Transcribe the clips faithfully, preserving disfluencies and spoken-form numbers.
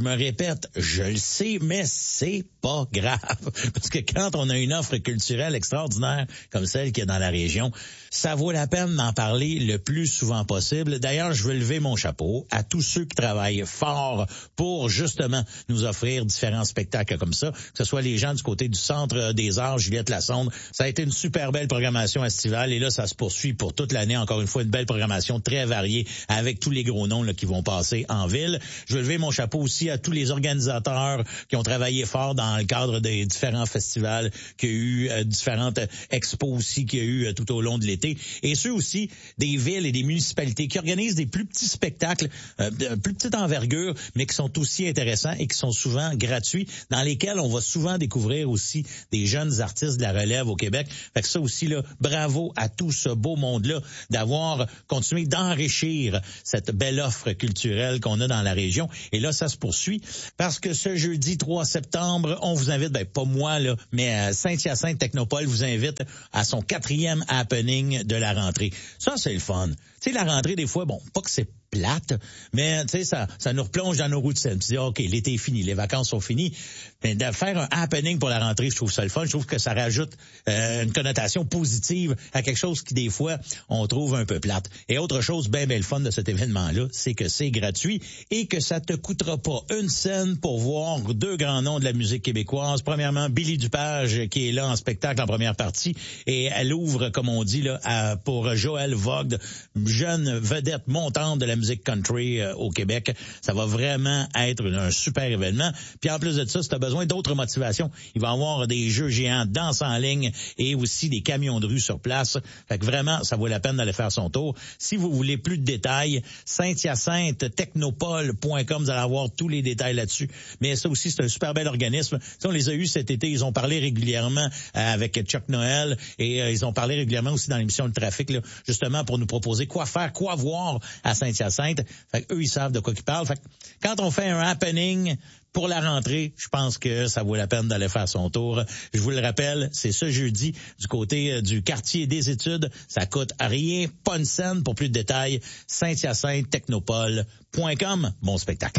me répète, je le sais, mais c'est pas grave. Parce que quand on a une offre culturelle extraordinaire comme celle qu'il y a dans la région, ça vaut la peine d'en parler le plus souvent possible. D'ailleurs, je veux lever mon chapeau à tous ceux qui travaillent fort pour justement nous offrir différents spectacles comme ça, que ce soit les gens du côté du Centre des Arts, Juliette Lassonde. Ça a été une super belle programmation estivale et là, ça se poursuit pour toute l'année. Encore une fois, une belle programmation très variée avec tous les gros noms là, qui vont passer en ville. Je veux lever mon chapeau aussi à tous les organisateurs qui ont travaillé fort dans le cadre des différents festivals qu'il y a eu, euh, différentes expos aussi qu'il y a eu euh, tout au long de l'été. Et ceux aussi des villes et des municipalités qui organisent des plus petits spectacles, euh, de plus petite envergure, mais qui sont aussi intéressants et qui sont souvent gratuits, dans lesquels on va souvent découvrir aussi des jeunes artistes de la relève au Québec. Fait que ça aussi, là, bravo à tout ce beau monde-là d'avoir continué d'enrichir cette belle offre culturelle qu'on a dans la région. Et là, ça se poursuit parce que ce jeudi trois septembre, on vous invite, ben pas moi, là, mais Saint-Hyacinthe Technopole vous invite à son quatrième happening de la rentrée. Ça, c'est le fun. Tu sais, la rentrée, des fois, bon, pas que c'est plate, mais tu sais, ça, ça nous replonge dans nos routines. Tu dis, OK, l'été est fini, les vacances sont finies. Mais de faire un happening pour la rentrée, je trouve ça le fun. Je trouve que ça rajoute euh, une connotation positive à quelque chose qui, des fois, on trouve un peu plate. Et autre chose bien, bien le fun de cet événement-là, c'est que c'est gratuit et que ça te coûtera pas une scène pour voir deux grands noms de la musique québécoise. Premièrement, Billy Dupage, qui est là en spectacle en première partie, et elle ouvre, comme on dit, là, à, pour Joël Vogt, jeune vedette montante de la musique country euh, au Québec. Ça va vraiment être un super événement. Puis en plus de ça, si tu as besoin d'autres motivations, il va y avoir des jeux géants, danse en ligne et aussi des camions de rue sur place. Fait que vraiment, ça vaut la peine d'aller faire son tour. Si vous voulez plus de détails, saint hyacinthe technopole point com, vous allez avoir tous les détails là-dessus. Mais ça aussi, c'est un super bel organisme. T'sais, on les a eus cet été, ils ont parlé régulièrement euh, avec Chuck Noël et euh, ils ont parlé régulièrement aussi dans l'émission Le Trafic, là, justement pour nous proposer quoi faire, quoi voir à Saint-Hyacinthe. Fait que eux, ils savent de quoi ils parlent. Fait que quand on fait un happening pour la rentrée, je pense que ça vaut la peine d'aller faire son tour. Je vous le rappelle, c'est ce jeudi du côté du quartier des études. Ça coûte rien, pas une scène. Pour plus de détails, saint hyacinthe technopole point com. Bon spectacle.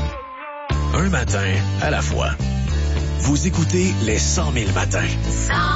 Un matin à la fois. Vous écoutez les cent mille matins.